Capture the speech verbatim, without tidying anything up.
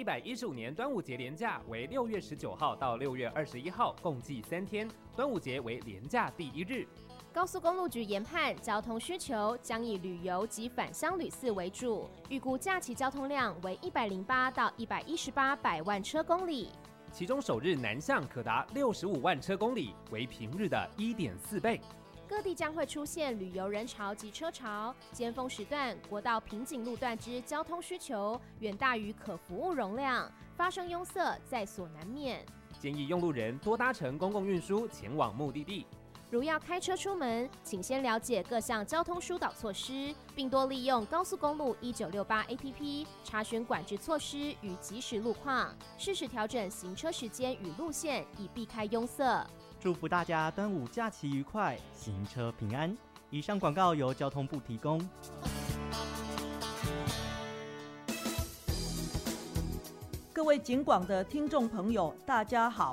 百一十五年端午节连假为六月十九号到六月二十一号，共计三天，端午节为连假第一日。 高速公路局研判，交通需求将以旅游及返乡旅次为主，预估假期交通量为一百零八到一百一十八百万车公里， 其中首日南向可达六十五万车公里，为平日的一点四倍。 各地将会出现旅游人潮及车潮，尖峰时段国道瓶颈路段之交通需求远大于可服务容量，发生拥塞在所难免。 建议用路人多搭乘公共运输前往目的地。 如要开车出门，请先了解各项交通疏导措施，并多利用高速公路一九六八 A P P 查询管制措施与即时路况，适时调整行车时间与路线，以避开拥塞。 祝福大家端午假期愉快，行车平安。以上广告由交通部提供。 各位警广的听众朋友，大家好，